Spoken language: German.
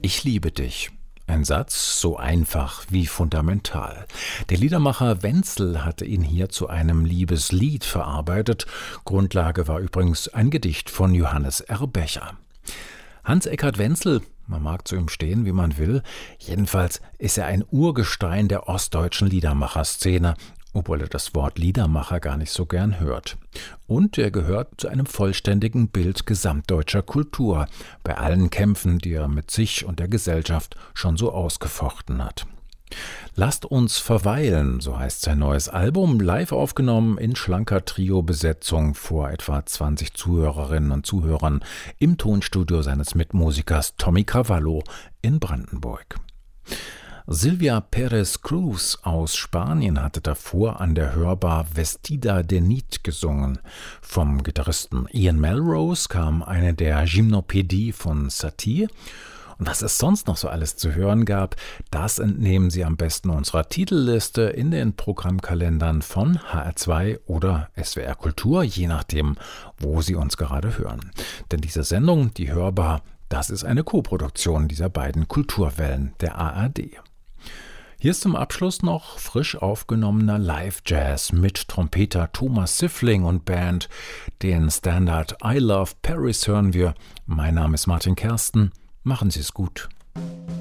Ich liebe dich. Ein Satz so einfach wie fundamental. Der Liedermacher Wenzel hatte ihn hier zu einem Liebeslied verarbeitet. Grundlage war übrigens ein Gedicht von Johannes R. Becher. Hans-Eckhard Wenzel, man mag zu ihm stehen, wie man will, jedenfalls ist er ein Urgestein der ostdeutschen Liedermacherszene, obwohl er das Wort Liedermacher gar nicht so gern hört. Und er gehört zu einem vollständigen Bild gesamtdeutscher Kultur, bei allen Kämpfen, die er mit sich und der Gesellschaft schon so ausgefochten hat. Lasst uns verweilen, so heißt sein neues Album, live aufgenommen in schlanker Trio-Besetzung vor etwa 20 Zuhörerinnen und Zuhörern im Tonstudio seines Mitmusikers Tommy Cavallo in Brandenburg. Silvia Pérez Cruz aus Spanien hatte davor an der Hörbar Vestida de Nit gesungen. Vom Gitarristen Ian Melrose kam eine der Gymnopädie von Satie. Und was es sonst noch so alles zu hören gab, das entnehmen Sie am besten unserer Titelliste in den Programmkalendern von HR2 oder SWR Kultur, je nachdem, wo Sie uns gerade hören. Denn diese Sendung, die Hörbar, das ist eine Koproduktion dieser beiden Kulturwellen der ARD. Hier ist zum Abschluss noch frisch aufgenommener Live-Jazz mit Trompeter Thomas Siffling und Band. Den Standard I Love Paris hören wir. Mein Name ist Martin Kersten. Machen Sie es gut.